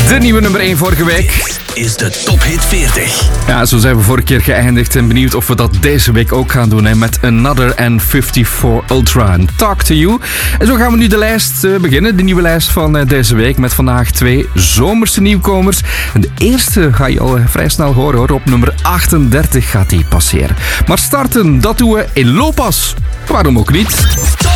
De nieuwe nummer 1 vorige week is de Top Hit 40. Ja, zo zijn we vorige keer geëindigd en benieuwd of we dat deze week ook gaan doen hè, met Another and 54 Ultra en Talk to You. En zo gaan we nu de lijst beginnen, de nieuwe lijst van deze week met vandaag 2 zomerse nieuwkomers. En de eerste ga je al vrij snel horen hoor, op nummer 38 gaat die passeren. Maar starten, dat doen we in Lopas. Waarom ook niet? Top